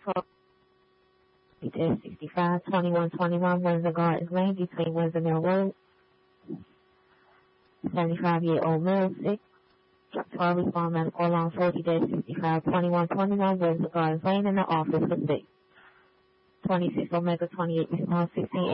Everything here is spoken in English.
65, 2121 Windsor Gardens Lane between Windsor Mill Road. 75-year-old male sick. 12 respond medical along 40-65, 2121 Windsor Gardens Lane in the office for sick. 26 Omega 28 respond 16.